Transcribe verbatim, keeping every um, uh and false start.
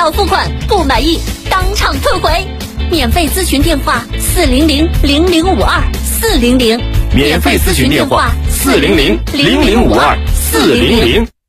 到付款，不满意当场退回。免费咨询电话：四零零零零五二四零零。 免费咨询电话：四零零零零五二四零零。